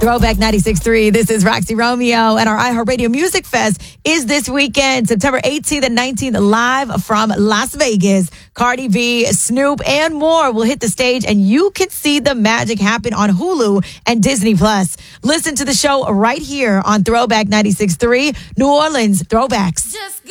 Throwback 96.3. This is Roxy Romeo, and our iHeartRadio Music Fest is this weekend, September 18th and 19th, live from Las Vegas. Cardi B, Snoop, and more will hit the stage, and you can see the magic happen on Hulu and Disney+. Listen to the show right here on Throwback 96.3, New Orleans Throwbacks. Just go.